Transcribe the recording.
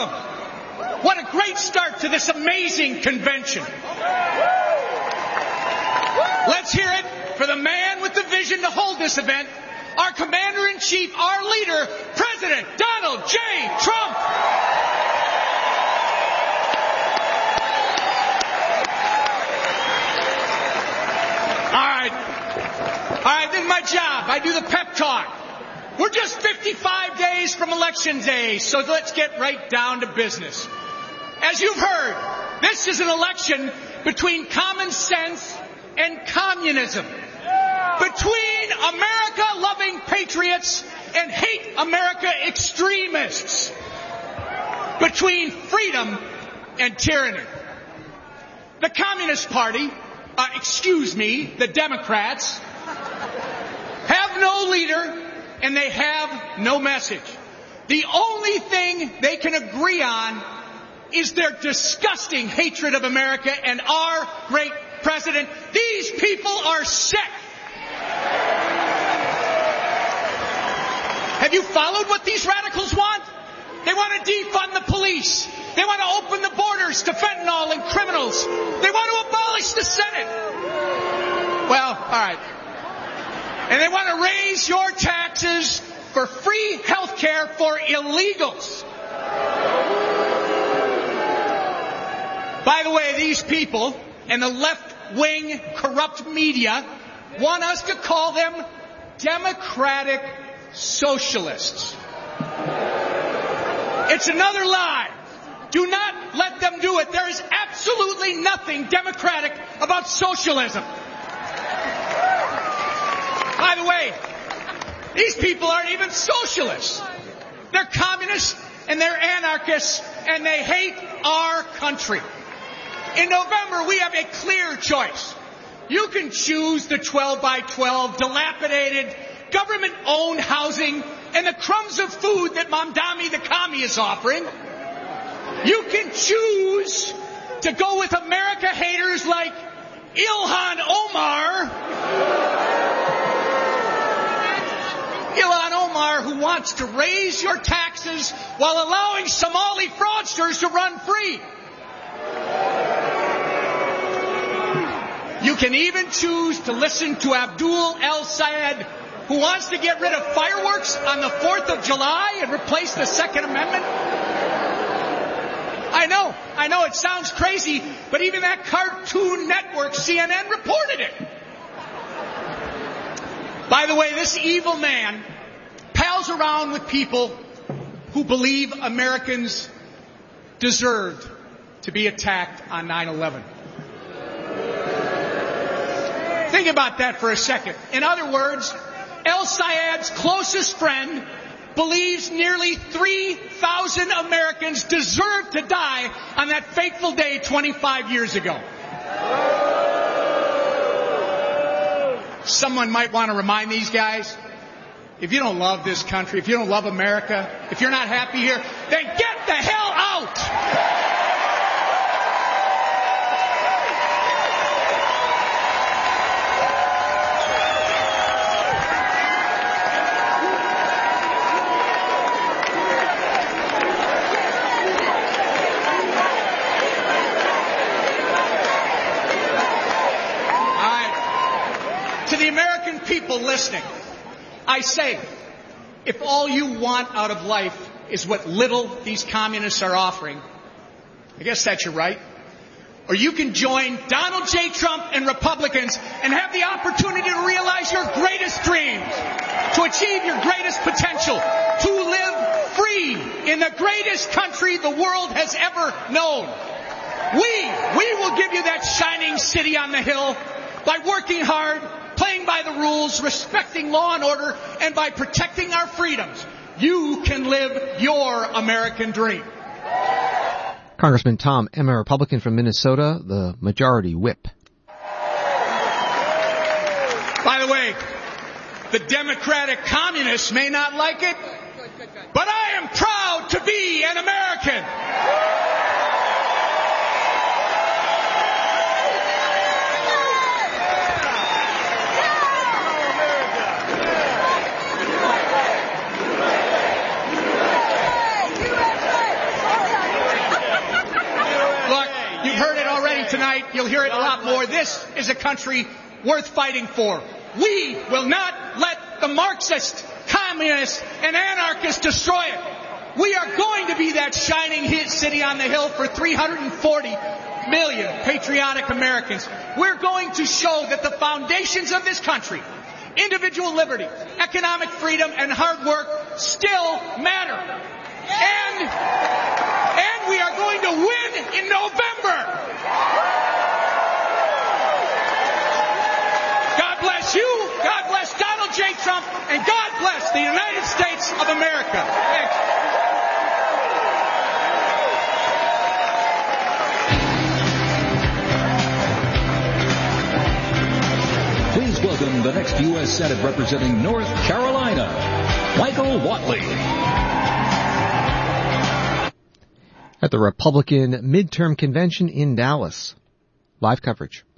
welcome. What a great start to this amazing convention. Let's hear it for the man with the vision to hold this event, our Commander-in-Chief, our leader, President Donald J. Trump. All right, this is my job. I do the pep talk. We're just 55 days from Election Day, so let's get right down to business. As you've heard, this is an election between common sense and communism. Between America-loving patriots and hate America extremists. Between freedom and tyranny. The Communist Party, the Democrats, have no leader and they have no message. The only thing they can agree on is their disgusting hatred of America and our great president. These people are sick. Have you followed what these radicals want? They want to defund the police. They want to open the borders to fentanyl and criminals. They want to abolish the Senate. Well, all right. And they want to raise your taxes for free health care for illegals. By the way, these people and the left-wing corrupt media want us to call them democratic socialists. It's another lie. Do not let them do it. There is absolutely nothing democratic about socialism. By the way, these people aren't even socialists. They're communists and they're anarchists and they hate our country. In November, we have a clear choice. You can choose the 12 by 12 dilapidated government-owned housing and the crumbs of food that Mamdani the commie is offering. You can choose to go with America haters like Ilhan Omar. Ilhan Omar, who wants to raise your taxes while allowing Somali fraudsters to run free. You can even choose to listen to Abdul El-Sayed, who wants to get rid of fireworks on the 4th of July and replace the Second Amendment. I know it sounds crazy, but even that Cartoon Network, CNN, reported it. By the way, this evil man pals around with people who believe Americans deserved to be attacked on 9/11. Think about that for a second. In other words, El-Sayed's closest friend believes nearly 3,000 Americans deserved to die on that fateful day 25 years ago. Someone might want to remind these guys, if you don't love this country, if you don't love America, if you're not happy here, then get the hell out! People listening, I say, if all you want out of life is what little these communists are offering, I guess that's your right. Or you can join Donald J. Trump and Republicans and have the opportunity to realize your greatest dreams, to achieve your greatest potential, to live free in the greatest country the world has ever known. We will give you that shining city on the hill by working hard, playing by the rules, respecting law and order, and by protecting our freedoms. You can live your American dream. Congressman Tom Emmer, Republican from Minnesota, the majority whip. By the way, the Democratic communists may not like it, but I am proud to be an American. tonight. You'll hear it a lot more. This is a country worth fighting for. We will not let the Marxists, communists, and anarchists destroy it. We are going to be that shining city on the hill for 340 million patriotic Americans. We're going to show that the foundations of this country, individual liberty, economic freedom, and hard work still matter. And we are going to win in November. God bless you, God bless Donald J. Trump, and God bless the United States of America. Thanks. Please welcome the next U.S. Senate representing North Carolina, Michael Whatley. At the Republican midterm convention in Dallas. Live coverage.